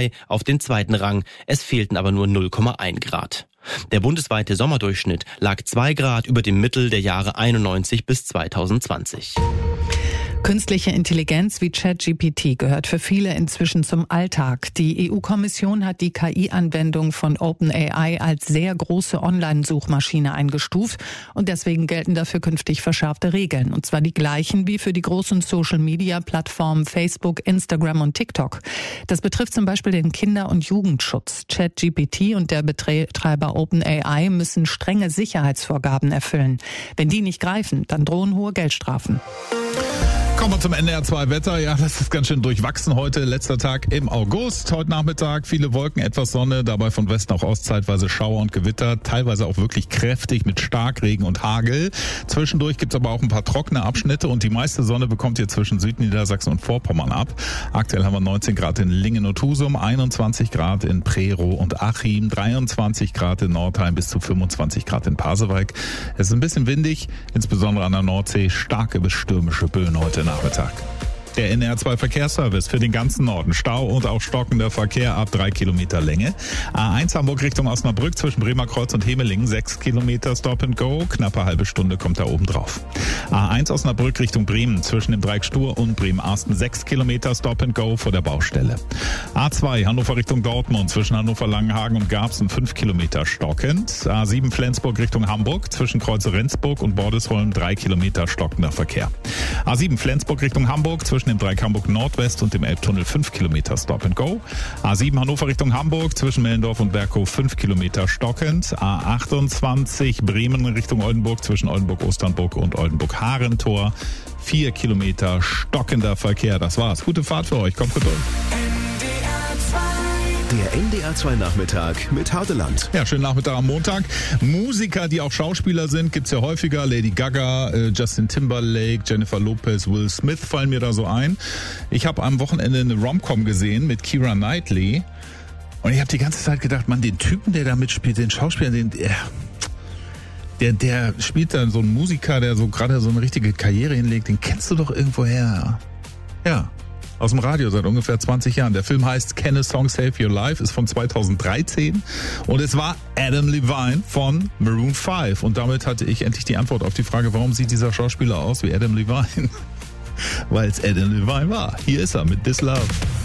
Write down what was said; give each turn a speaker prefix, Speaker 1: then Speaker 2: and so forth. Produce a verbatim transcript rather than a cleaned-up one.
Speaker 1: OpenAI auf den zweiten Rang. Es fehlten aber nur null Komma eins Grad. Der bundesweite Sommerdurchschnitt lag zwei Grad über dem Mittel der Jahre einundneunzig bis zweitausendzwanzig.
Speaker 2: Künstliche Intelligenz wie ChatGPT gehört für viele inzwischen zum Alltag. Die E U-Kommission hat die K I-Anwendung von OpenAI als sehr große Online-Suchmaschine eingestuft und deswegen gelten dafür künftig verschärfte Regeln. Und zwar die gleichen wie für die großen Social-Media-Plattformen Facebook, Instagram und TikTok. Das betrifft zum Beispiel den Kinder- und Jugendschutz. ChatGPT und der Betreiber OpenAI müssen strenge Sicherheitsvorgaben erfüllen. Wenn die nicht greifen, dann drohen hohe Geldstrafen.
Speaker 3: Kommen wir zum N D R zwei Wetter. Ja, das ist ganz schön durchwachsen heute. Letzter Tag im August. Heute Nachmittag viele Wolken, etwas Sonne. Dabei von Westen auch Ost zeitweise Schauer und Gewitter. Teilweise auch wirklich kräftig mit Starkregen und Hagel. Zwischendurch gibt's aber auch ein paar trockene Abschnitte. Und die meiste Sonne bekommt ihr zwischen Südniedersachsen und Vorpommern ab. Aktuell haben wir neunzehn Grad in Lingen und Husum, einundzwanzig Grad in Prerow und Achim, dreiundzwanzig Grad in Nordheim bis zu fünfundzwanzig Grad in Pasewalk. Es ist ein bisschen windig, insbesondere an der Nordsee. Starke bis stürmische Böen heute Nachmittag. Der N D R zwei Verkehrsservice für den ganzen Norden. Stau und auch stockender Verkehr ab drei Kilometer Länge. A eins Hamburg Richtung Osnabrück zwischen Bremerkreuz und Hemelingen sechs Kilometer Stop and Go. Knappe halbe Stunde kommt da oben drauf. A eins Osnabrück Richtung Bremen zwischen dem Dreieck Stur und Bremen-Arsten sechs Kilometer Stop and Go vor der Baustelle. A zwei Hannover Richtung Dortmund zwischen Hannover-Langenhagen und Garbsen fünf Kilometer stockend. A sieben Flensburg Richtung Hamburg zwischen Kreuze Rendsburg und Bordesholm drei Kilometer stockender Verkehr. A sieben Flensburg Richtung Hamburg zwischen dem Dreieck Hamburg Nordwest und dem Elbtunnel fünf Kilometer Stop and Go. A sieben Hannover Richtung Hamburg zwischen Mellendorf und Berghof fünf Kilometer stockend. A achtundzwanzig Bremen Richtung Oldenburg zwischen Oldenburg-Osternburg und Oldenburg-Harentor vier Kilometer stockender Verkehr. Das war's. Gute Fahrt für euch. Kommt gut durch.
Speaker 4: Der N D R zwei Nachmittag mit Hardeland.
Speaker 3: Ja, schönen Nachmittag am Montag. Musiker, die auch Schauspieler sind, gibt's ja häufiger. Lady Gaga, äh, Justin Timberlake, Jennifer Lopez, Will Smith fallen mir da so ein. Ich habe am Wochenende eine Rom-Com gesehen mit Keira Knightley. Und ich habe die ganze Zeit gedacht, man, den Typen, der da mitspielt, den Schauspieler, den... Der, der, der spielt da so einen Musiker, der so gerade so eine richtige Karriere hinlegt. Den kennst du doch irgendwo her. Ja. Aus dem Radio seit ungefähr zwanzig Jahren. Der Film heißt Can a Song Save Your Life, ist von zweitausenddreizehn und es war Adam Levine von Maroon fünf. Und damit hatte ich endlich die Antwort auf die Frage, warum sieht dieser Schauspieler aus wie Adam Levine? Weil es Adam Levine war. Hier ist er mit This Love.